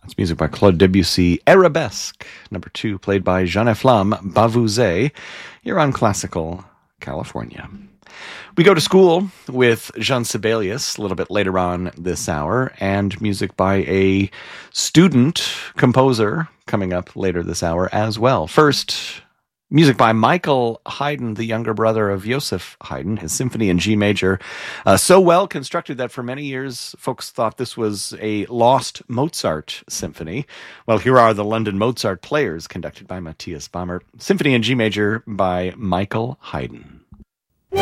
Music by Claude Debussy, Arabesque, number 2, played by Jean-Efflam Bavouzet, here on Classical California. We go to school with Jean Sibelius a little bit later on this hour, and music by a student composer coming up later this hour as well. First, music by Michael Haydn, the younger brother of Joseph Haydn, his symphony in G major. So well constructed that for many years, folks thought this was a lost Mozart symphony. Well, here are the London Mozart Players, conducted by Matthias Bamert. Symphony in G major by Michael Haydn.